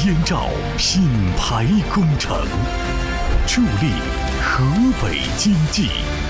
燕赵品牌工程，助力河北经济。